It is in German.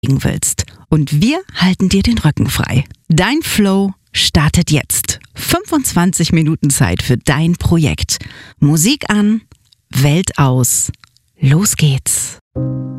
willst. Und wir halten dir den Rücken frei. Dein Flow startet jetzt. 25 Minuten Zeit für dein Projekt. Musik an, Welt aus. Los geht's.